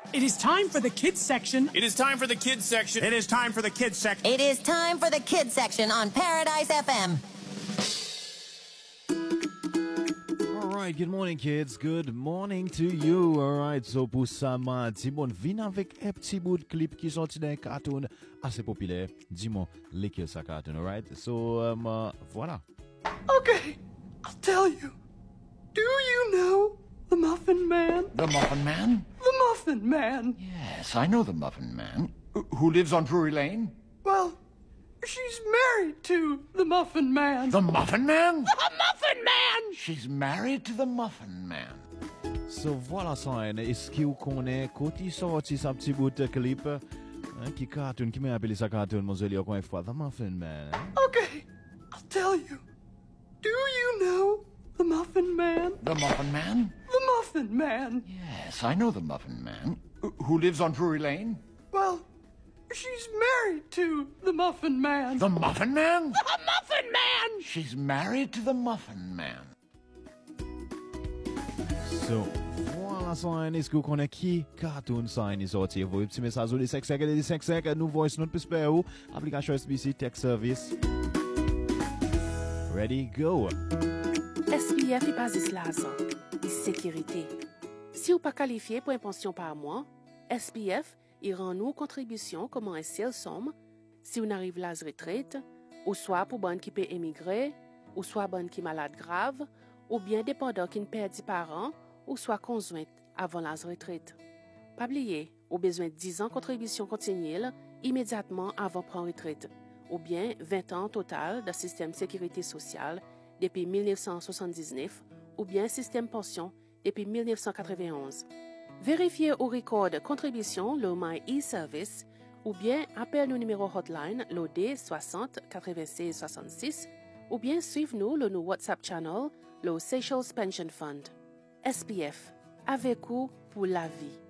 It is time for the kids section. It is time for the kids section. It is time for the kids section. It is time for the kids section on Paradise FM. All right, good morning, kids. Good morning to you. All right, so pour ça, Timon vient avec un petit bout de clip qui sorti d'un cartoon assez populaire. Dis-moi, lequel ça cartoon, all right? So, voilà. Okay, I'll tell you. Do you know the Muffin Man? The Muffin Man? The Muffin Man. Yes, I know the Muffin Man. Who lives on Drury Lane? Well, she's married to the Muffin Man. The Muffin Man? The Muffin Man! She's married to the Muffin Man. So, voilà ça, est-ce que vous connaissez, quand il sorti sa petit bout de clip, qui cartoon, qui m'a appelé ça cartoon, mon zélio, quand il fois, The Muffin Man. Okay, I'll tell you. Do you know the Muffin Man? The Muffin Man? The Muffin Man. Yes, I know the Muffin Man. Who lives on Drury Lane? Well, she's married to the Muffin Man. The Muffin Man? The Muffin Man! She's married to the Muffin Man. So, voilà ça, est-ce que vous connaissez qui cartoon ça est sorti? Vous petit message de 5 secondes, de 5 secondes, nous voice note pour spare ou application SBC Tech Service. Ready, go! SPF est basé sur l'argent et sécurité. Si vous pas qualifié pour une pension par mois, SPF il rend nous contribution comme un seul somme si on arrive à la retraite, ou soit pour bonne qui peut émigrer, ou soit bonne qui malade grave, ou bien dépendant qui ne perd des parents, ou soit conjointe avant la retraite. Pas oublier, au besoin de 10 ans contribution continuelle immédiatement avant prendre retraite, ou bien 20 ans total de système sécurité sociale depuis 1979 ou bien système pension depuis 1991. Vérifiez au record de contribution le My e-Service ou bien appelle nos numéros hotline l'OD 60 96 66 ou bien suivez-nous le WhatsApp channel le Seychelles Pension Fund. SPF, avec vous pour la vie.